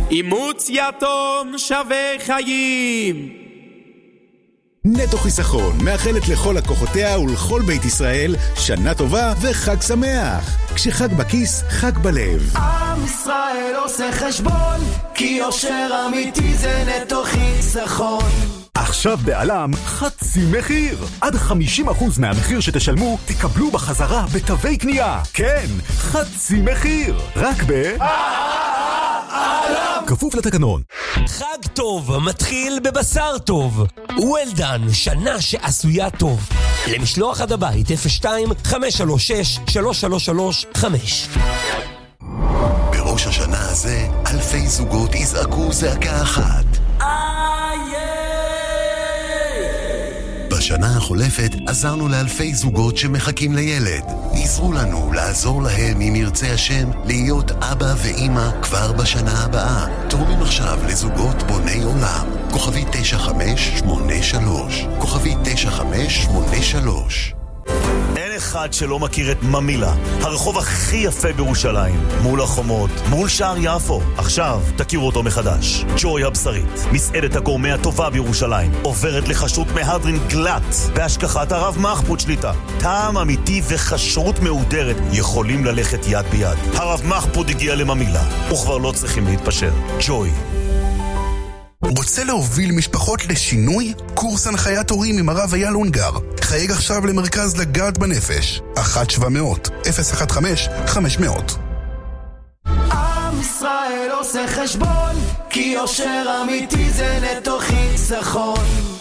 אימוץ יתום שווה חיים. נטו חיסכון מאחלת לכל לקוחותיה ולכל בית ישראל שנה טובה וחג שמח. כשחג בכיס, חג בלב. עם ישראל עושה חשבון, כי יושר אמיתי זה נטו חיסכון. עכשיו בעלם חצי מחיר. עד 50% מהמחיר שתשלמו תקבלו בחזרה בתווי קנייה. כן, חצי מחיר. רק כפוף לתקנון. חג טוב מתחיל בבשר טוב. וולדן, שנה שעשויה טוב. למשלוח עד הבית 02-536-3335. בראש השנה הזה אלפי זוגות יזעקו זעקה אחת. בשנה החולפת עזרנו לאלפי זוגות שמחכים לילד. עזרו לנו לעזור להם, אם ירצה השם, להיות אבא ואמא כבר בשנה הבאה. תורמים עכשיו לזוגות בוני עולם. כוכבי 9583. כוכבי 9583. אין אחד שלא מכיר את ממילה, הרחוב הכי יפה בירושלים, מול החומות, מול שער יפו. עכשיו תכירו אותו מחדש. ג'וי הבשרית, מסעדת הגורמה הטובה בירושלים, עוברת לחשרות מהדרין גלט בהשגחת הרב מחפוד שליטה. טעם אמיתי וכשרות מהודרת יכולים ללכת יד ביד. הרב מחפוד הגיע לממילה, וכבר לא צריכים להתפשר. ג'וי. רוצה להוביל משפחות לשינוי? קורס הנחיית הורים עם הרב אייל אונגר. חייג עכשיו למרכז לגעת בנפש. 1-700-015-500. עם ישראל עושה חשבון, כי יושר אמיתי זה נטו חיסכון.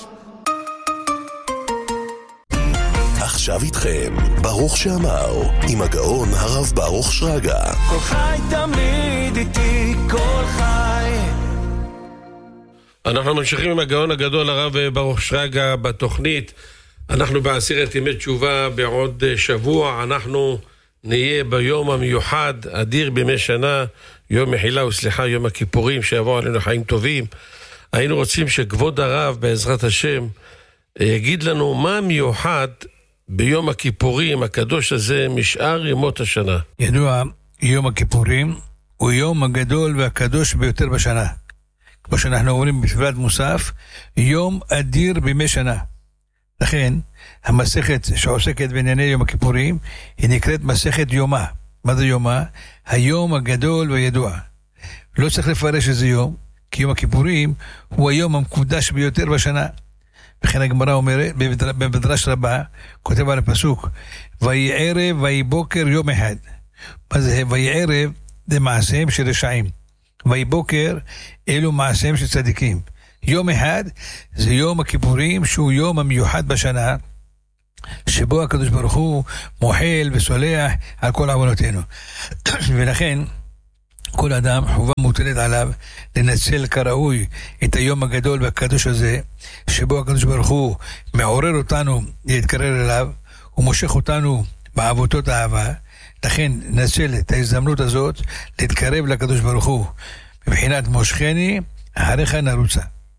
עכשיו איתכם ברוך שאמר עם הגאון הרב ברוך שרגא. כל חי תמיד איתי, כל חי. אנחנו ממשיכים עם הגאון הגדול הרב ברוך שרגא בתוכנית. אנחנו בעשרת ימי תשובה בעוד שבוע. אנחנו נהיה ביום המיוחד, אדיר בימי שנה, יום מחילה וסליחה, יום הכיפורים, שיבוא עלינו חיים טובים. היינו רוצים שכבוד הרב בעזרת השם יגיד לנו מה מיוחד ביום הכיפורים הקדוש הזה משאר ימות השנה. ידוע, יום הכיפורים הוא יום הגדול והקדוש ביותר בשנה. כמו שאנחנו אומרים בתפילת מוסף, יום אדיר בימי שנה. לכן, המסכת שעוסקת בענייני יום הכיפורים, היא נקראת מסכת יומא. מה זה יומא? היום הגדול והידוע. לא צריך לפרש איזה יום, כי יום הכיפורים הוא היום המקודש ביותר בשנה. וכן הגמרא אומרת, במדרש רבה, כותב על הפסוק, ויהי ערב ויהי בוקר יום אחד. מה זה? ויהי ערב זה מעשיהם של רשעים. ויהי בוקר אלו מעשיהם של צדיקים. יום אחד זה יום הכיפורים, שהוא יום המיוחד בשנה, שבו הקדוש ברוך הוא מוחל וסולח על כל עוונותינו. ולכן כל אדם חובה מוטלת עליו לנצל כראוי את היום הגדול והקדוש הזה, שבו הקדוש ברוך הוא מעורר אותנו להתקרר אליו ומושך אותנו בעבותות האהבה. לכן נצל את ההזדמנות הזאת להתקרב לקדוש ברוך הוא מבחינת מושכני אחריך נרוצה.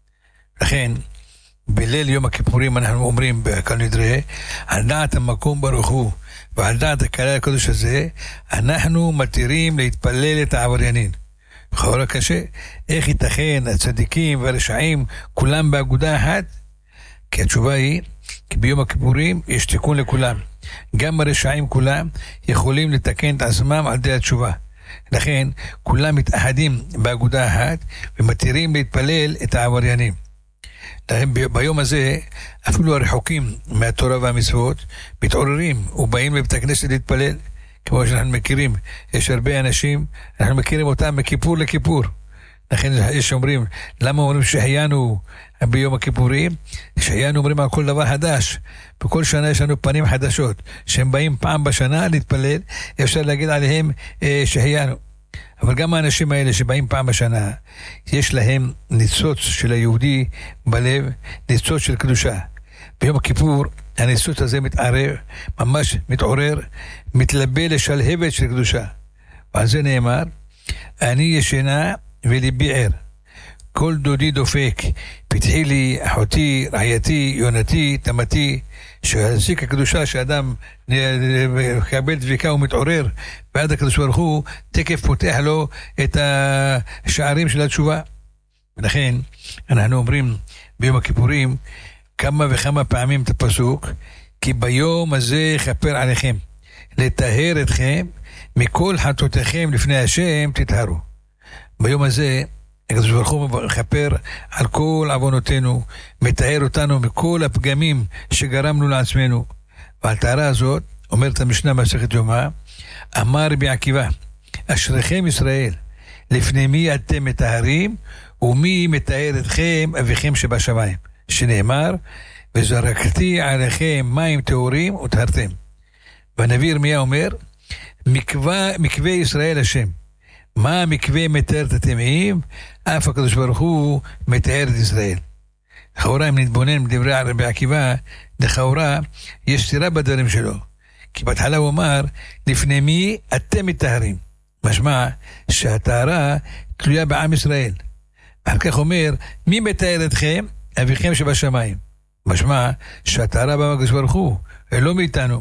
לכן בליל יום הכיפורים אנחנו אומרים בקל נדרי, על דעת המקום ברוך הוא ועל דעת הקהל הקדוש הזה אנחנו מתירים להתפלל את העבריינים. חורה קשה, איך ייתכן הצדיקים והרשעים כולם באגודה אחת? כי התשובה היא, כי ביום הכיפורים יש תיקון לכולם. גם הרשעים כולם יכולים לתקן את עצמם על די התשובה. לכן כולם מתאחדים באגודה אחת ומתירים להתפלל את העבריינים. לכן ביום הזה אפילו הרחוקים מהתורה והמצוות מתעוררים ובאים לבית הכנסת להתפלל. כמו שאנחנו מכירים, יש הרבה אנשים, אנחנו מכירים אותם מכיפור לכיפור. לכן יש אומרים, למה אומרים שהחיינו ביום הכיפורים? שהחיינו אומרים על כל דבר חדש. בכל שנה יש לנו פנים חדשות, שהם באים פעם בשנה להתפלל, אפשר להגיד עליהם שהחיינו. אבל גם האנשים האלה שבאים פעם בשנה, יש להם ניצוץ של היהודי בלב, ניצוץ של קדושה. ביום הכיפור הניצוץ הזה מתערר, ממש מתעורר, מתלבא לשלהבת של קדושה. ועל זה נאמר, אני ישנה וליבי ער, כל דודי דופק, פתחי לי אחותי, רעייתי, יונתי, תמתי, שהזיק הקדושה שאדם מקבל דביקה ומתעורר, ועד הקדוש ברוך הוא תקף פותח לו את השערים של התשובה. ולכן אנחנו אומרים ביום הכיפורים כמה וכמה פעמים את הפסוק, כי ביום הזה יכפר עליכם, לטהר אתכם מכל חטאותיכם לפני השם תטהרו. ביום הזה הקדוש ברוך הוא מכפר על כל עוונותינו, מטהר אותנו מכל הפגמים שגרמנו לעצמנו. ועל טהרה הזאת אומרת המשנה במסכת יומא, אמר רבי עקיבא, אשריכם ישראל, לפני מי אתם מטהרים ומי מטהר אתכם? אביכם שבשמיים, שנאמר וזרקתי עליכם מים טהורים וטהרתם. והנביא ירמיה אומר, מקווה ישראל השם. מה המקווה מטהר את הטמאים? אף הקדוש ברוך הוא מטהר את ישראל. לכאורה אם נתבונן בדברי רבי עקיבא, לכאורה יש סתירה בדברים שלו, כי בהתחלה הוא אמר לפני מי אתם מטהרים, משמע שהטהרה תלויה בעם ישראל. אחר כך אומר מי מטהר אתכם? אביכם שבשמיים, משמע שהטהרה בא מהקדוש ברוך הוא ולא מאיתנו.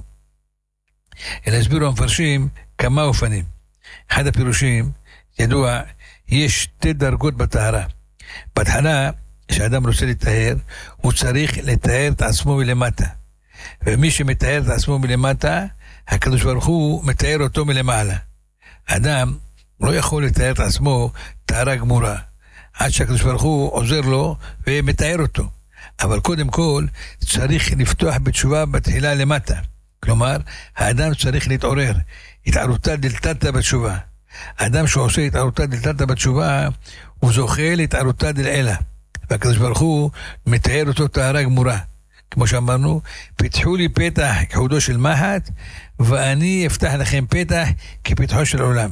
אלא הסבירו המפרשים כמה אופנים. אחד הפירושים ידוע, יש שתי דרגות בטהרה. בהתחלה כשאדם רוצה לטהר, הוא צריך לטהר את עצמו מלמטה, ומי שמטהר את עצמו מלמטה, הקדוש ברוך הוא מטהר אותו מלמעלה. האדם לא יכול לטהר את עצמו טהרה גמורה עד שהקדוש ברוך הוא עוזר לו ומטהר אותו. אבל קודם כל צריך לפתוח בתשובה בתחילה למטה, כלומר האדם צריך להתעורר, התערותא דלתתא בתשובה. האדם שעושה התערותא דלתתא בתשובה הוא זוכה להתערותא דלעילא, והקדוש ברוך הוא מטהר אותו טהרה גמורה. כמו שאמרנו, פתחו לי פתח כחודו של מחט ואני אפתח לכם פתח כפתחו של עולם.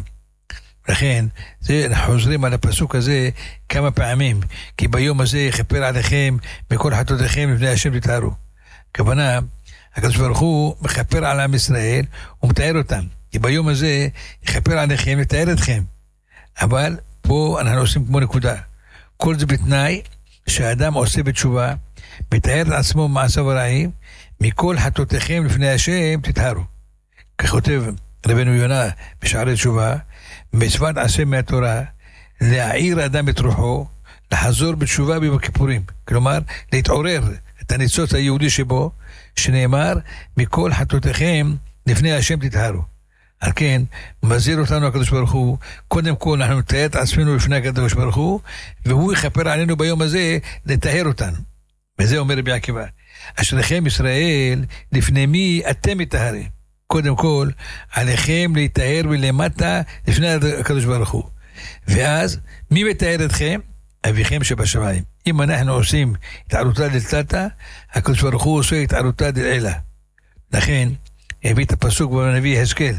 לכן חוזרים על הפסוק הזה כמה פעמים, כי ביום הזה יכפר עליכם מכל חטאותיכם לפני השם תטהרו. הכוונה, הקדוש ברוך הוא מכפר על עם ישראל ומטהר אותם, כי ביום הזה יכפר עליכם לתאר אתכם. אבל פה אנחנו עושים כמו נקודה, כל זה בתנאי שהאדם עושה בתשובה, מתאר את עצמו מעשיו הרעים, מכל חטאותיכם לפני השם תטהרו. כך כותב רבנו יונה בשערי תשובה, מצוות עשה מהתורה להעיר אדם את רוחו, לחזור בתשובה ביום הכיפורים, כלומר להתעורר את הניצוץ היהודי שבו, שנאמר מכל חטאותיכם לפני השם תטהרו. על כן מזהיר אותנו הקדוש ברוך הוא, קודם כל אנחנו נטהר את עצמנו לפני הקדוש ברוך הוא, והוא יכפר עלינו ביום הזה לטהר אותנו. וזה אומר רבי עקיבא, אשריכם ישראל, לפני מי אתם מטהרים? קודם כל עליכם להיטהר מלמטה לפני הקדוש ברוך הוא, ואז מי מטהר אתכם? אביכם שבשמיים. אם אנחנו עושים התערותא דלתתא, הקדוש ברוך הוא עושה התערותא דלעילא. לכן הביא את הפסוק בנביא יחזקאל,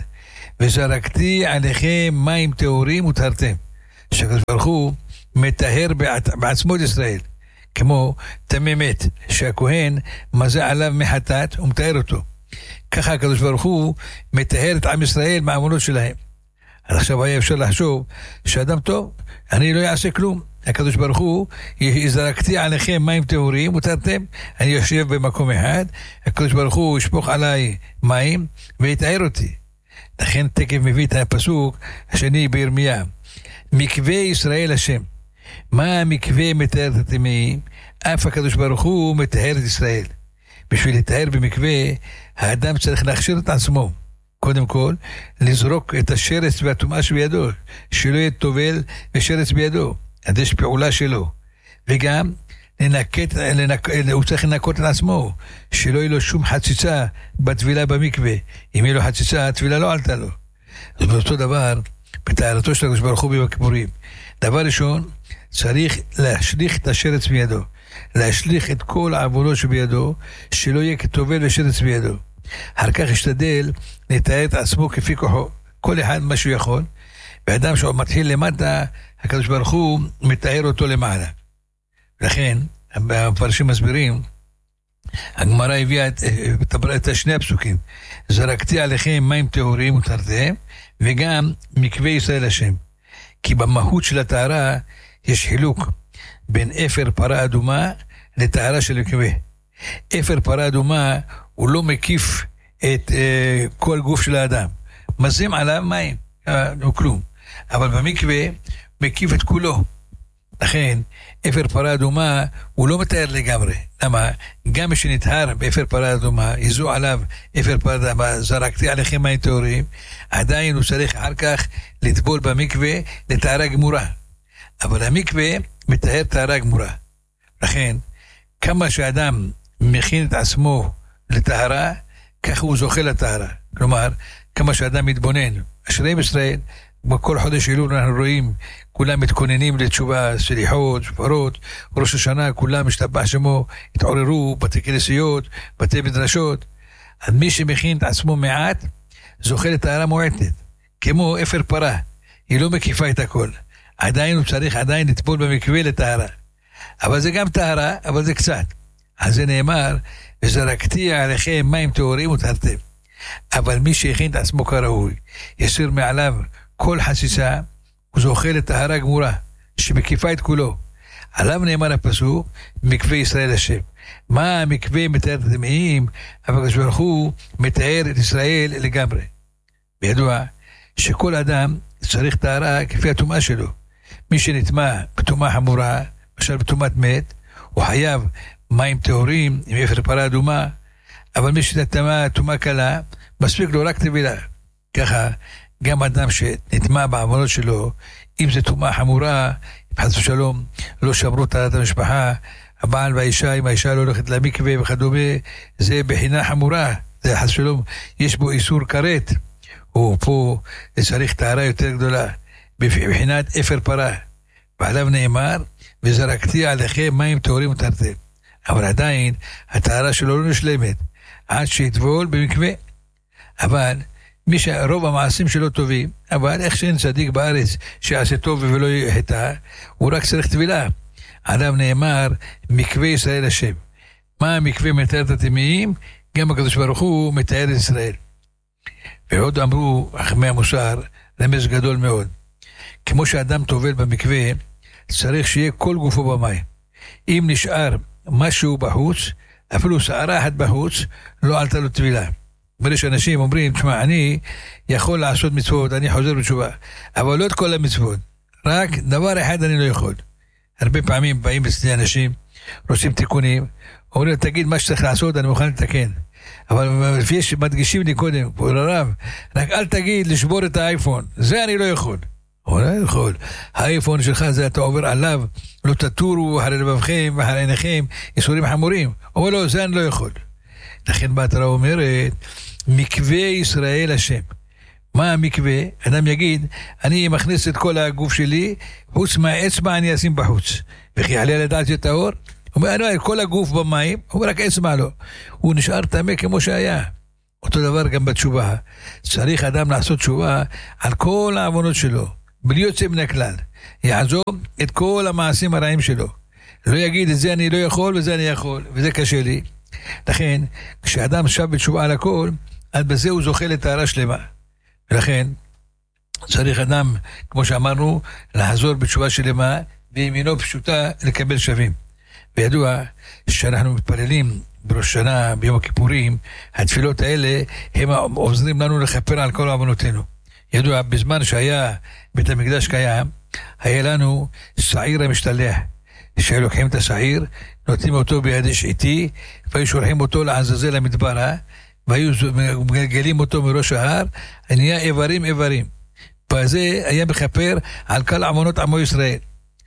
וזרקתי עליכם מים טהורים וטהרתם, שהקדוש ברוך הוא מטהר בעצמו את ישראל, כמו טמא מת שהכהן מזה עליו מחטאת ומטהר אותו, ככה הקדוש ברוך הוא מטהר את עם ישראל מהעוונות שלהם. עכשיו היה אפשר לחשוב שאדם טוב, אני לא אעשה כלום, הקדוש ברוך הוא זרקתי עליכם מים טהורים וטהרתם, אני יושב במקום אחד, הקדוש ברוך הוא ישפוך עליי מים ויטהר אותי. לכן תקף מביא את הפסוק השני בירמיה, מקווה ישראל השם. מה המקווה מטהר את הטמאים? אף הקדוש ברוך הוא מטהר את ישראל. בשביל לטהר במקווה האדם צריך להכשיר את עצמו, קודם כל לזרוק את השרץ והטומאה שבידו, שלא יהיה טובל ושרץ בידו, אז יש פעולה שלו, וגם הוא צריך לנקות את עצמו, שלא יהיה לו שום חציצה בטבילה במקווה. אם יהיה לו חציצה, הטבילה לא עלתה לו. זה באותו דבר בטהרתו של הקדוש ברוך הוא ביום הכיפורים. דבר ראשון, צריך להשליך את השרץ בידו, להשליך את כל העוונות שבידו, שלא יהיה כטובל ושרץ בידו. אחר כך ישתדל לתאר את עצמו כפי כוחו, כל אחד מה שהוא יכול, ואדם שהוא מתחיל למטה, הקדוש ברוך הוא מתאר אותו למעלה. לכן המפרשים מסבירים, הגמרא הביאה את שני הפסוקים, זרקתי עליכם מים טהורים וטהרתם, וגם מקווה ישראל השם. כי במהות של הטהרה יש חילוק בין אפר פרה אדומה לטהרה של מקווה. אפר פרה אדומה הוא לא מקיף את כל גוף של האדם. מזים עליו מים, לא כלום. אבל במקווה מקיף את כולו. לכן, אפר פרה אדומה הוא לא מתאר לגמרי. למה? גם מי שנטהר באפר פרה אדומה, יזו עליו אפר פרה אדומה, זרקתי עליכם מים טהורים, עדיין הוא צריך אחר כך לטבול במקווה לטהרה גמורה. אבל המקווה מטהר טהרה גמורה. לכן, כמה שאדם מכין את עצמו לטהרה, ככה הוא זוכה לטהרה. כלומר, כמה שאדם מתבונן. אשרי ישראל, בכל חודש אלול אנחנו רואים, כולם מתכוננים לתשובה, סליחות, שפרות, ראש השנה, כולם משתבח שמו, התעוררו, בתי כנסיות, בתי מדרשות. אז מי שמכין את עצמו מעט, זוכה לטהרה מועטת. כמו אפר פרה, היא לא מקיפה את הכל. עדיין הוא צריך עדיין לטבול במקווה לטהרה. אבל זה גם טהרה, אבל זה קצת. אז זה נאמר, וזרקתי עליכם מים טהורים וטהרתם. אבל מי שהכין את עצמו כראוי, יסיר מעליו כל חסיסה, הוא זוכה לטהרה גמורה, שמקיפה את כולו. עליו נאמר הפסוק, מקווה ישראל השם. מה המקווה מתאר את הטמאים? אבל הקדוש ברוך הוא מתאר את ישראל לגמרי. בידוע שכל אדם צריך טהרה כפי הטומאה שלו. מי שנטמא בטומאה חמורה, למשל בטומאת מת, הוא חייב מים טהורים עם אפר פרה אדומה, אבל מי שנטמא טומאה קלה, מספיק לו רק טבילה. ככה גם אדם שנטמא בעוונות שלו, אם זה טומאה חמורה, חס ושלום, לא שמרו טהרת המשפחה, הבעל והאישה, אם האישה לא הולכת למקווה וכדומה, זה בחינה חמורה, זה חס ושלום, יש בו איסור כרת, או פה צריך טהרה יותר גדולה, בחינת אפר פרה, ועליו נאמר, וזרקתי עליכם מים טהורים וטהרתם. אבל עדיין הטהרה שלו לא נשלמת, עד שיטבול במקווה. אבל מי שרוב המעשים שלו טובים, אבל איך שאין צדיק בארץ שעשה טוב ולא יחטא, הוא רק צריך טבילה. עליו נאמר, מקווה ישראל השם. מה המקווה מתאר את הטמאים? גם הקדוש ברוך הוא מתאר את ישראל. ועוד אמרו חכמי המוסר, רמז גדול מאוד. כמו שאדם טובל במקווה, צריך שיהיה כל גופו במים. אם נשאר משהו בחוץ, אפילו שערה אחת בחוץ, לא עלתה לו טבילה. בלי שאנשים אומרים, תשמע, אני יכול לעשות מצוות, אני חוזר בתשובה, אבל לא את כל המצוות, רק דבר אחד אני לא יכול. הרבה פעמים באים אצלי אנשים, רוצים תיקונים, אומרים, תגיד מה שצריך לעשות, אני מוכן לתקן. אבל לפי שמדגישים לי קודם, הרב, רק אל תגיד לשבור את האייפון, זה אני לא יכול. הוא לא יכול. האייפון שלך זה אתה עובר עליו, לא תטורו אחרי לבבכם ואחרי עיניכם, איסורים חמורים. אבל לא, זה אני לא יכול. לכן בתורה אומרת, מקווה ישראל השם. מה המקווה? אדם יגיד, אני מכניס את כל הגוף שלי, חוץ מהאצבע אני אשים בחוץ. וכי יעלה לדעת את האור? הוא אומר, אני כל הגוף במים, הוא אומר, רק אצבע לא. הוא נשאר תמה כמו שהיה. אותו דבר גם בתשובה. צריך אדם לעשות תשובה על כל העוונות שלו, בלי יוצא מן הכלל. יעזוב את כל המעשים הרעים שלו. לא יגיד, את זה אני לא יכול וזה אני יכול, וזה קשה לי. לכן, כשאדם שב בתשובה על הכל, אז בזה הוא זוכה לטהרה שלמה. ולכן, צריך אדם, כמו שאמרנו, לעזור בתשובה שלמה, וימינו פשוטה לקבל שווים. וידוע שאנחנו מתפללים בראש שנה, ביום הכיפורים, התפילות האלה, הם עוזרים לנו לכפר על כל עוונותינו. ידוע, בזמן שהיה בית המקדש קיים, היה לנו שעיר המשתלח. שלוקחים את השעיר, נותנים אותו ביד שעיתי, והיו שולחים אותו לעזאזל המדברה, והיו מגלגלים אותו מראש ההר, נהיה איברים איברים. וזה היה מכפר על כל עוונות עמו ישראל.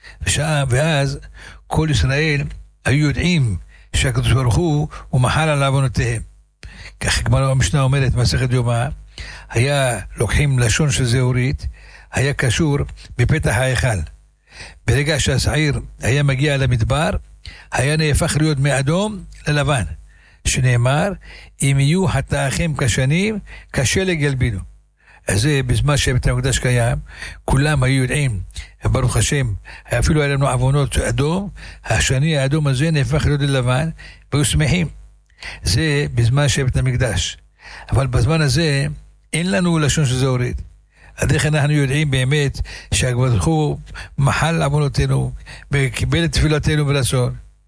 ואז כל ישראל היו יודעים שהקדוש ברוך הוא מחל על עוונותיהם. כך כמו המשנה אומרת מסכת יומא, היה לוקחים לשון של זהורית, היה קשור בפתח ההיכל. ברגע שהשעיר היה מגיע למדבר, היה נהפך להיות מאדום ללבן, שנאמר, אם יהיו חטאיכם כשנים, כשלג ילבינו. אז זה בזמן שבית המקדש קיים, כולם היו יודעים, ברוך השם, אפילו היה לנו עוונות אדום, השני האדום הזה נהפך להיות ללבן, והיו שמחים. זה בזמן שבית המקדש. אבל בזמן הזה, אין לנו לשון של זהורית. עד איך אנחנו יודעים באמת שהקדוש ברוך הוא מחל עוונותינו וקיבל את תפילתנו ברצון.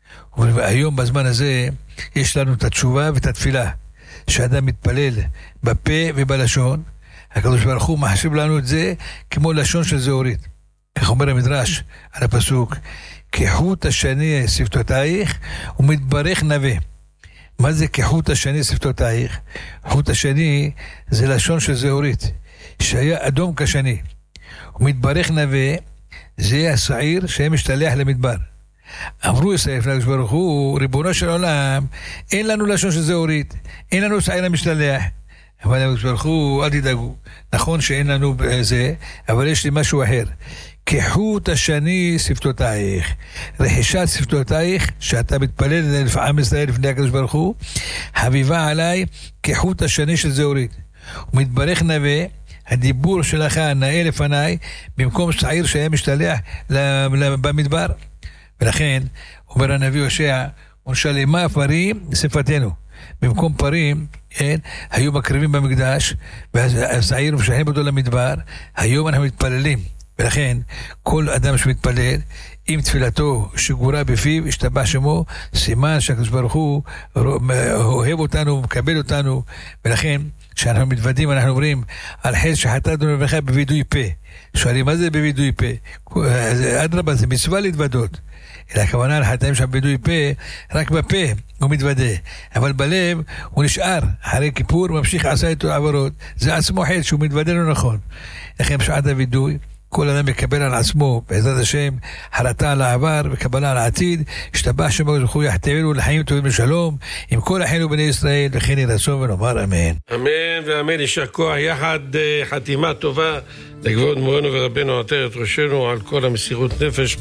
והיום בזמן הזה יש לנו את התשובה ואת התפילה, שאדם מתפלל בפה ובלשון. הקדוש ברוך הוא מחשיב לנו את זה כמו לשון של זהורית. כך אומר המדרש על הפסוק, כחוט השני שפתותייך ומתברך נווה. מה זה כחוט השני שפתותייך? חוט השני זה לשון של זהורית, שהיה אדום כשני. ומתברך נווה זה השעיר שהיה משתלח למדבר. אמרו ישראל לפני הקדוש ברוך הוא, ריבונו של עולם, אין לנו לשון של זהורית, אין לנו שעיר המשתלח. אבל הקדוש ברוך הוא, אל תדאגו, נכון שאין לנו זה, אבל יש לי משהו אחר. כחוט השני שפתותייך, רכישת שפתותייך, שאתה מתפלל לפעם ישראל לפני הקדוש ברוך הוא, חביבה עליי כחוט השני של זהורית. ומתברך נווה, הדיבור שלך נאה לפניי, במקום שעיר שהיה משתלח במדבר. ולכן, אומר הנביא הושע, ונשלמה פרים שפתנו. במקום פרים, היו מקריבים במקדש, והשעיר משלם אותו למדבר, היום אנחנו מתפללים. ולכן, כל אדם שמתפלל, עם תפילתו שגורה בפיו, השתבח שמו, סימן שהקדוש ברוך הוא אוהב אותנו, מקבל אותנו. ולכן, כשאנחנו מתוודים, אנחנו אומרים, על חטא שחטאנו לברך בווידוי פה. שואלים, מה זה בווידוי פה? אדרבה, זה מצווה להתוודות. אלא הכוונה על חטאים שם בווידוי פה, רק בפה הוא מתוודה. אבל בלב הוא נשאר. אחרי כיפור ממשיך עשה איתו עברות. זה עצמו חטא שהוא מתוודה לא נכון. לכן בשעת הווידוי, כל אדם מקבל על עצמו, בעזרת השם, חרטה על העבר וקבלה על העתיד, השתבח שמו הקדוש ברוך הוא יחטאנו לחיים טובים ושלום, עם כל אחינו בני ישראל, וכן יהי רצון ונאמר אמן. אמן ואמן, יישר כוח, יחד חתימה טובה לכבוד מורנו ורבנו עטרת ראשנו על כל המסירות נפש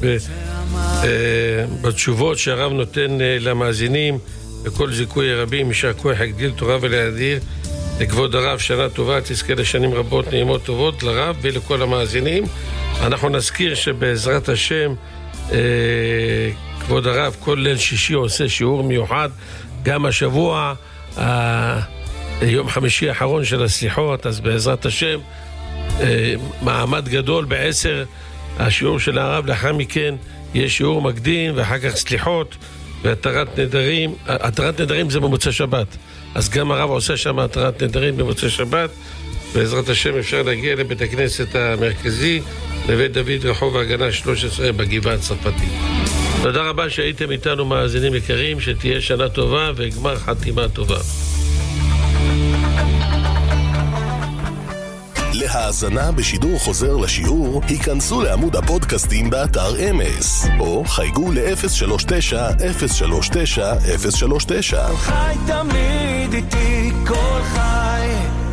בתשובות שהרב נותן למאזינים, וכל זיכוי רבים, יישר כוח, הגדיל תורה ולהאדיר. לכבוד הרב, שנה טובה, תזכה לשנים רבות, נעימות טובות לרב ולכל המאזינים. אנחנו נזכיר שבעזרת השם, כבוד הרב כל ליל שישי עושה שיעור מיוחד, גם השבוע, יום חמישי האחרון של הסליחות, אז בעזרת השם, מעמד גדול ב10, השיעור של הרב, לאחר מכן יש שיעור מקדים, ואחר כך סליחות, והתרת נדרים. התרת נדרים זה במוצא שבת. אז גם הרב עושה שם התרת נדרים במוצאי שבת. בעזרת השם אפשר להגיע לבית הכנסת המרכזי, לבית דוד רחוב ההגנה 13 בגבעה הצרפתית. תודה רבה שהייתם איתנו מאזינים יקרים, שתהיה שנה טובה וגמר חתימה טובה. להאזנה בשידור חוזר לשיעור, היכנסו לעמוד הפודקאסטים באתר אמס, או חייגו ל-039-039-039. חי תמיד איתי כל חי.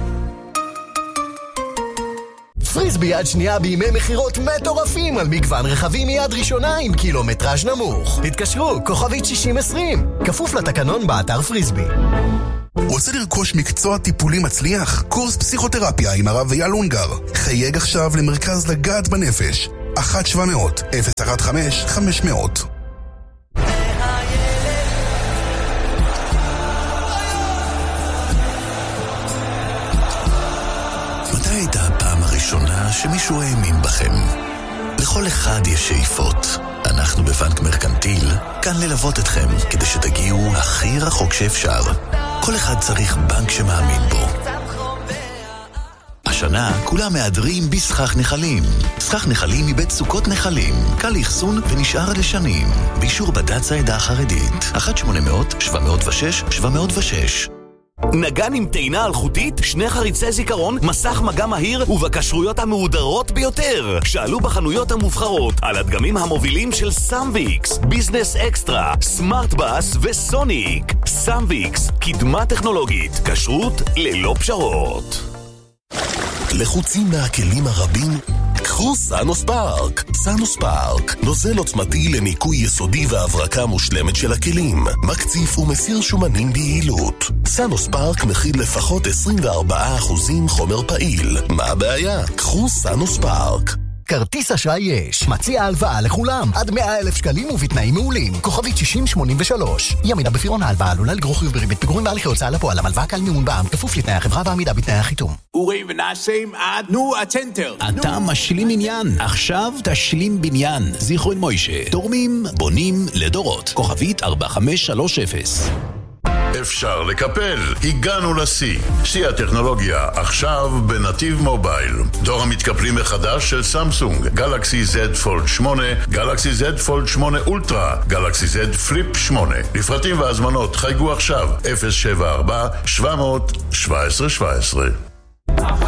פריסבי יד שנייה בימי מחירות מטורפים על מגוון רכבים מיד ראשונה עם קילומטראז' נמוך. התקשרו, כוכבית 6020, כפוף לתקנון באתר פריסבי. רוצה לרכוש מקצוע טיפולי מצליח? קורס פסיכותרפיה עם הרב אייל אונגר. חייג עכשיו למרכז לגעת בנפש. 1-700-015-500. מתי הייתה הפעם הראשונה שמישהו האמין בכם? לכל אחד יש שאיפות. אנחנו בבנק מרקנטיל כאן ללוות אתכם כדי שתגיעו הכי רחוק שאפשר. כל אחד צריך בנק שמאמין בו. השנה כולם מהדרים בסכך נחלים. סכך נחלים מבית סוכות נחלים. קל לאחסון ונשאר לשנים. באישור בד"ץ העדה החרדית. 1-800-706-706. נגן עם טעינה אלחוטית, 2 חריצי זיכרון, מסך מגע מהיר ובקשרויות המהודרות ביותר. שאלו בחנויות המובחרות על הדגמים המובילים של סמביקס, ביזנס אקסטרה, סמארט בס וסוניק. סמביקס, קדמה טכנולוגית, כשרות ללא פשרות. לחוצים מהכלים הרבים? קחו סאנוספארק. סאנוספארק, נוזל עוצמתי לניקוי יסודי והברקה מושלמת של הכלים, מקציף ומסיר שומנים ביעילות. סאנוספארק מכיל לפחות 24% חומר פעיל. מה הבעיה? קחו סאנוספארק. כרטיס אשראי יש. מציע הלוואה לכולם. עד 100,000 שקלים ובתנאים מעולים. כוכבית 6083. ימינה בפירעון ההלוואה עלולה לגרור חיוב בריבית פיגורים בהליכי הוצאה לפועל. המלוואה קל מימון בע"מ כפוף לתנאי החברה ועמידה בתנאי החיתום. אורי ונאסים עד נו הצנטר. אתה משלים עניין. עכשיו תשלים בניין. זיכרון מוישה. תורמים, בונים לדורות. כוכבית 4530. אפשר לקפל, הגענו לשיא. שיא הטכנולוגיה, עכשיו בנתיב מובייל. דור המתקפלים מחדש של סמסונג, גלקסי Z פולד 8, גלקסי Z פולד 8 אולטרה, גלקסי Z פליפ 8. לפרטים והזמנות חייגו עכשיו, 074-700-1717.